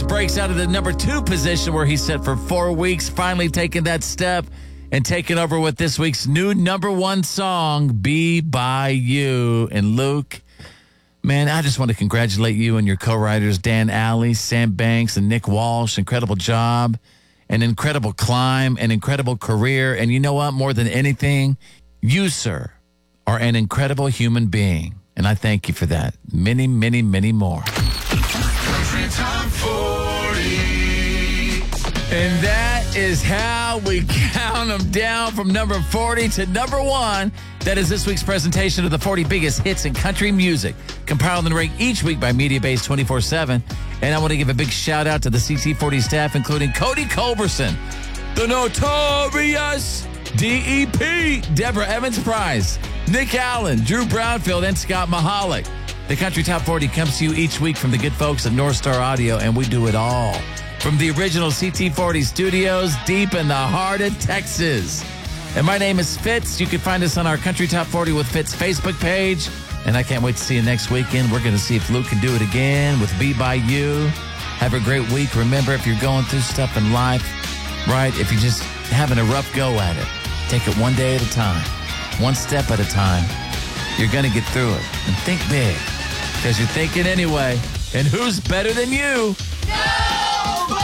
breaks out of the number 2 position where he sat for 4 weeks, finally taking that step and taking over with this week's new number 1 song, Be By You. And Luke, man, I just want to congratulate you and your co-writers, Dan Alley, Sam Banks, and Nick Walsh. Incredible job, an incredible climb, an incredible career. And you know what? More than anything, you, sir, are an incredible human being. And I thank you for that. Many, many, many more. Top 40. And that is how we count them down from number 40 to number 1. That is this week's presentation of the 40 biggest hits in country music, compiled and ranked each week by MediaBase 24/7. And I want to give a big shout out to the CT40 staff, including Cody Culberson, the Notorious DEP, Deborah Evans Price, Nick Allen, Drew Brownfield, and Scott Mahalik. The Country Top 40 comes to you each week from the good folks at North Star Audio, and we do it all from the original CT40 studios deep in the heart of Texas. And my name is Fitz. You can find us on our Country Top 40 with Fitz Facebook page. And I can't wait to see you next weekend. We're going to see if Luke can do it again with Be By You. Have a great week. Remember, if you're going through stuff in life, right, if you're just having a rough go at it, take it one day at a time, one step at a time. You're going to get through it. And think big, because you're thinking anyway. And who's better than you? Nobody!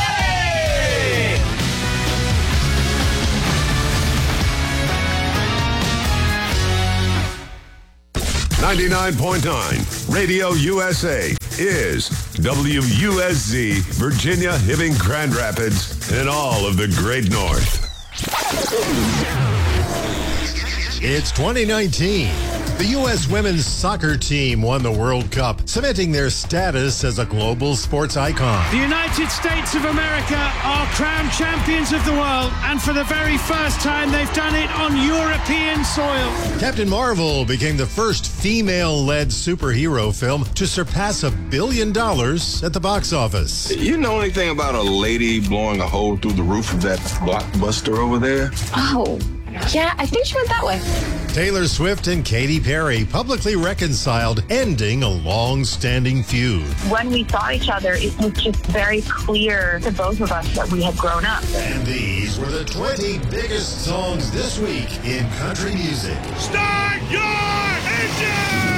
99.9 Radio USA is WUSZ, Virginia, Hibbing, Grand Rapids, and all of the Great North. It's 2019. The U.S. women's soccer team won the World Cup, cementing their status as a global sports icon. The United States of America are crowned champions of the world, and for the very first time, they've done it on European soil. Captain Marvel became the first female-led superhero film to surpass $1 billion at the box office. You know anything about a lady blowing a hole through the roof of that Blockbuster over there? Oh, yeah, I think she went that way. Taylor Swift and Katy Perry publicly reconciled, ending a long-standing feud. When we saw each other, it was just very clear to both of us that we had grown up. And these were the 20 biggest songs this week in country music. Start your engine!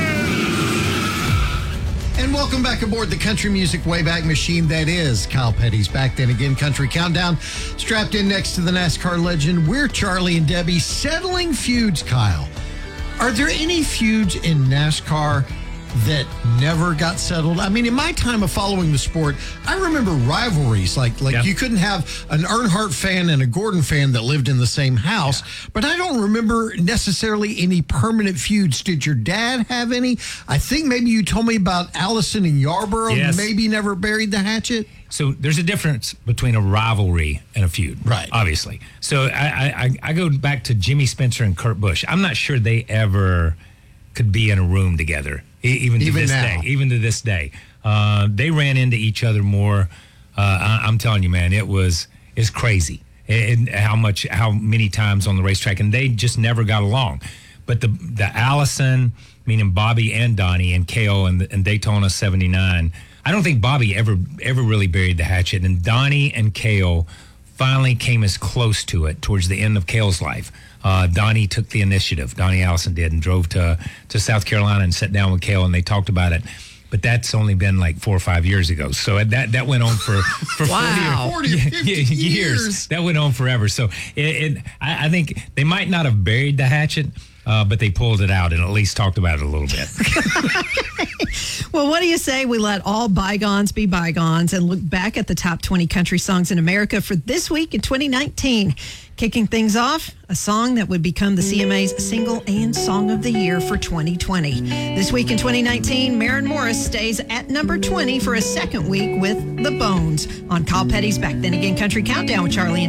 And welcome back aboard the Country Music Wayback Machine. That is Kyle Petty's Back Then Again Country Countdown. Strapped in next to the NASCAR legend, we're Charlie and Debbie settling feuds, Kyle. Are there any feuds in NASCAR that never got settled? I mean, in my time of following the sport, I remember rivalries. Like you couldn't have an Earnhardt fan and a Gordon fan that lived in the same house, but I don't remember necessarily any permanent feuds. Did your dad have any? I think maybe you told me about Allison and Yarborough, maybe never buried the hatchet. So there's a difference between a rivalry and a feud, right? Obviously. So I go back to Jimmy Spencer and Kurt Busch. I'm not sure they ever could be in a room together. Even to this day, they ran into each other more. I'm telling you, man, it's crazy. And how many times on the racetrack, and they just never got along. But the Allison, meaning Bobby and Donnie and Cale and Daytona '79, I don't think Bobby ever really buried the hatchet, and Donnie and Cale finally came as close to it towards the end of Cale's life. Donnie took the initiative. Donnie Allison did, and drove to South Carolina and sat down with Cale, and they talked about it. But that's only been like 4 or 5 years ago. So that went on for wow. 40 or 50 years. That went on forever. So I think they might not have buried the hatchet, but they pulled it out and at least talked about it a little bit. Well, what do you say we let all bygones be bygones and look back at the top 20 country songs in America for this week in 2019? Kicking things off, a song that would become the CMA's Single and Song of the Year for 2020. This week in 2019, Maren Morris stays at number 20 for a second week with The Bones on Kyle Petty's Back Then Again Country Countdown with Charlie and